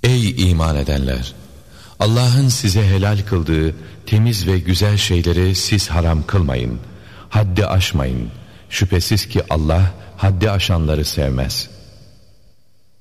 Ey iman edenler! Allah'ın size helal kıldığı temiz ve güzel şeyleri siz haram kılmayın. Haddi aşmayın. Şüphesiz ki Allah haddi aşanları sevmez.